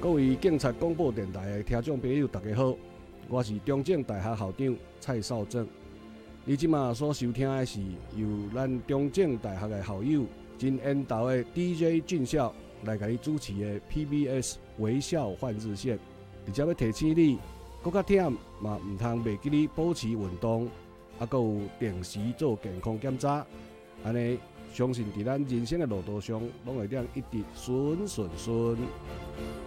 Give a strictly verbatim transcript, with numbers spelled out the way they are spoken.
各位警察广播电台的听众朋友，大家好，我是中正大学校长蔡少正。你即马所收听的是由咱中正大学的校友真缘投的 D J 俊孝来给你主持的 P B S 微笑换日线。而且要提醒你，搁较忝嘛，唔通袂记你保持运动，啊，搁有定时做健康检查，安尼相信伫咱人生的路途上，拢会当一直顺顺顺。